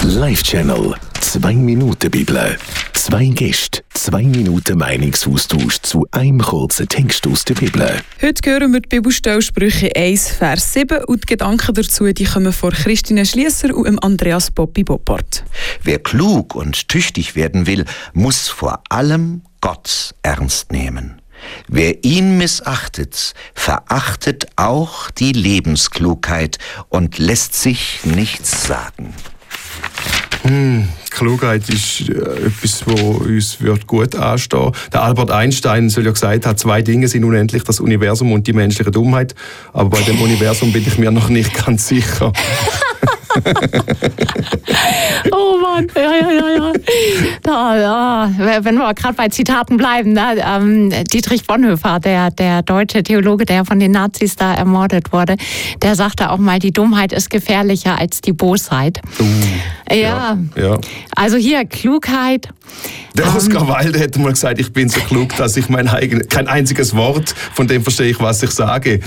Live-Channel. 2 Minuten Bibel. 2 Gäste, 2 Minuten Meinungsaustausch zu einem kurzen Text aus der Bibel. Heute hören wir die Bibelstelle Sprüche 1, Vers 7 und die Gedanken dazu, die kommen von Christine Schliesser und Andreas Boppi-Boppard. Wer klug und tüchtig werden will, muss vor allem Gott ernst nehmen. Wer ihn missachtet, verachtet auch die Lebensklugheit und lässt sich nichts sagen. Klugheit ist etwas, was uns gut anstehen würde. Der Albert Einstein soll ja gesagt haben, 2 Dinge sind unendlich, das Universum und die menschliche Dummheit. Aber bei dem Universum bin ich mir noch nicht ganz sicher. Oh Mann, ja. Wenn wir gerade bei Zitaten bleiben, ne? Dietrich Bonhoeffer, der deutsche Theologe, der von den Nazis da ermordet wurde, der sagte auch mal, die Dummheit ist gefährlicher als die Bosheit. Ja. Also hier, Klugheit. Der Oscar Wilde hätte mal gesagt, ich bin so klug, dass ich kein einziges Wort von dem verstehe ich, was ich sage.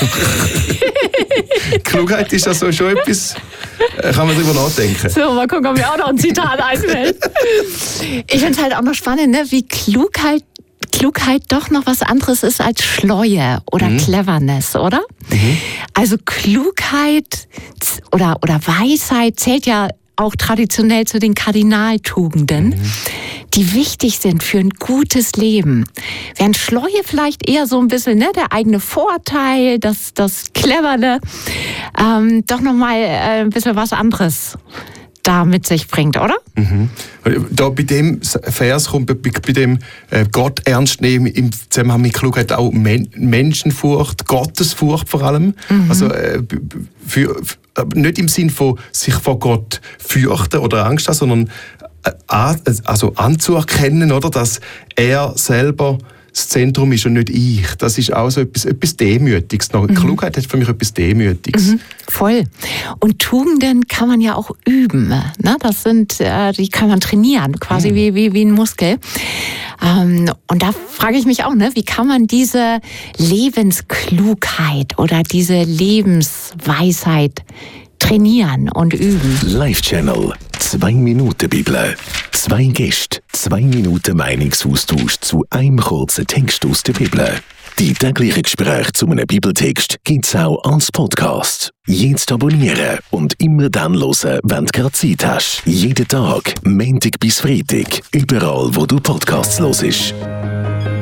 Klugheit ist also schon etwas, kann man darüber nachdenken. So, mal gucken, ob mir auch noch ein Zitat einfällt. Ich finde es halt auch noch spannend, ne? Wie Klugheit doch noch was anderes ist als Schleue oder Cleverness, oder? Also Klugheit oder Weisheit zählt ja auch traditionell zu den Kardinaltugenden, die wichtig sind für ein gutes Leben. Während Schleue vielleicht eher so ein bisschen, ne, der eigene Vorteil, das Cleverne, doch nochmal ein bisschen was anderes da mit sich bringt, oder? Da bei dem Vers kommt bei dem Gott ernst nehmen im Zusammenhang mit Klugheit auch Menschenfurcht, Gottesfurcht vor allem. Also nicht im Sinn von sich vor Gott fürchten oder Angst haben, sondern anzuerkennen, oder, dass er selber das Zentrum ist und nicht ich. Das ist auch so etwas Demütiges. Klugheit hat für mich etwas Demütiges. Voll. Und Tugenden kann man ja auch üben. Ne? Das sind, die kann man trainieren, quasi wie ein Muskel. Und da frage ich mich auch, ne, wie kann man diese Lebensklugheit oder diese Lebensweisheit trainieren und üben? Live-Channel. 2 Minuten Bibel. 2 Gäste, 2 Minuten Meinungsaustausch zu einem kurzen Text aus der Bibel. Die täglichen Gespräche zu einem Bibeltext gibt's auch als Podcast. Jetzt abonnieren und immer dann hören, wenn du gerade Zeit hast. Jeden Tag, Montag bis Freitag, überall wo du Podcasts hörst.